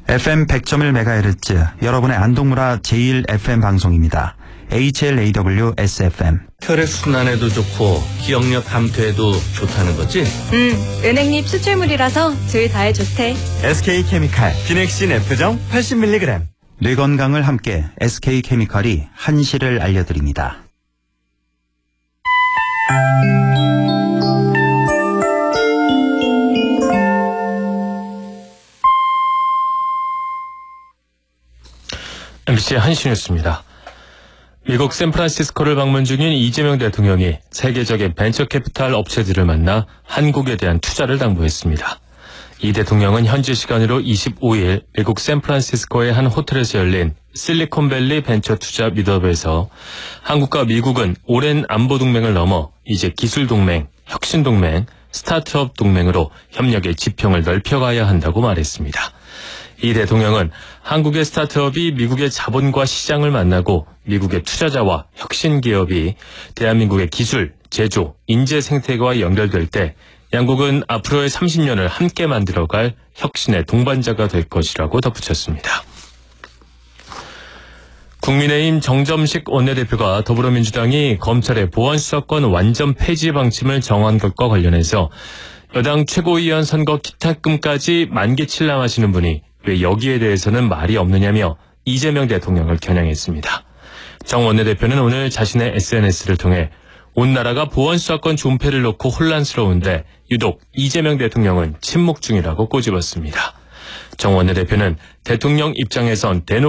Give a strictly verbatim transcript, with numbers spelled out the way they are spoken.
에프엠 백 점 일 메가헤르츠 여러분의 안동문화 제일 에프엠 방송입니다. 에이치엘에이더블유-에스에프엠. 혈액순환에도 좋고 기억력 감퇴에도 좋다는 거지? 음, 은행잎 수출물이라서 줄 다해 좋대. 에스케이케미칼 비넥신 F정 팔십 밀리그램. 뇌 건강을 함께 에스케이케미칼이 한시를 알려드립니다. 엠비씨 한시 뉴스입니다. 미국 샌프란시스코를 방문 중인 이재명 대통령이 세계적인 벤처캐피탈 업체들을 만나 한국에 대한 투자를 당부했습니다. 이 대통령은 현지 시간으로 이십오일 미국 샌프란시스코의 한 호텔에서 열린 실리콘밸리 벤처 투자 미트업에서 한국과 미국은 오랜 안보 동맹을 넘어 이제 기술 동맹, 혁신 동맹, 스타트업 동맹으로 협력의 지평을 넓혀가야 한다고 말했습니다. 이 대통령은 한국의 스타트업이 미국의 자본과 시장을 만나고 미국의 투자자와 혁신 기업이 대한민국의 기술, 제조, 인재 생태계와 연결될 때 양국은 앞으로의 삼십 년을 함께 만들어갈 혁신의 동반자가 될 것이라고 덧붙였습니다. 국민의힘 정점식 원내대표가 더불어민주당이 검찰의 보안수사권 완전 폐지 방침을 정한 것과 관련해서 여당 최고위원 선거 기탁금까지 만개 칠람하시는 분이 왜 여기에 대해서는 말이 없느냐며 이재명 대통령을 겨냥했습니다. 정 원내대표는 오늘 자신의 에스엔에스를 통해 온 나라가 보안수사권 존폐를 놓고 혼란스러운데 유독 이재명 대통령은 침묵 중이라고 꼬집었습니다. 정 원내대표는 대통령 입장에선 대놓고